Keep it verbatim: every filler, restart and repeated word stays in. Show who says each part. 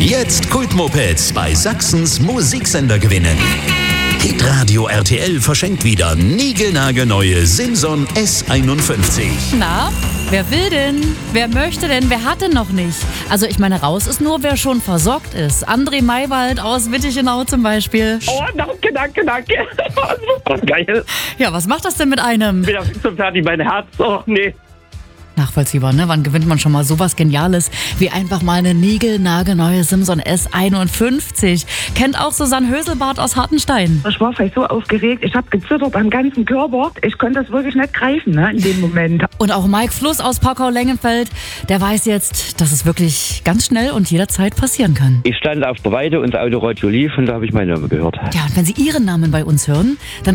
Speaker 1: Jetzt Kultmopeds bei Sachsens Musiksender gewinnen. Hitradio R T L verschenkt wieder niegelnagelneue Simson S einundfünfzig.
Speaker 2: Na, wer will denn? Wer möchte denn? Wer hat denn noch nicht? Also ich meine, raus ist nur, wer schon versorgt ist. André Maywald aus Wittichenau zum Beispiel.
Speaker 3: Oh, danke, danke, danke. Super geil.
Speaker 2: Ja, was macht das denn mit einem?
Speaker 3: Ich bin ja fix und fertig, mein Herz. Oh, nee.
Speaker 2: Nachvollziehbar, ne? Wann gewinnt man schon mal sowas Geniales wie einfach mal eine niegelnagelneue Simson S einundfünfzig? Kennt auch Susanne Höselbart aus Hartenstein.
Speaker 4: Ich war vielleicht so aufgeregt, ich habe gezittert am ganzen Körper. Ich konnte das wirklich nicht greifen, ne, in dem Moment.
Speaker 2: Und auch Mike Fluss aus Pockau-Lengenfeld, der weiß jetzt, dass es wirklich ganz schnell und jederzeit passieren kann.
Speaker 5: Ich stand auf der Weide und das Autoradio lief und da habe ich meinen Namen gehört.
Speaker 2: Ja, und wenn Sie Ihren Namen bei uns hören, dann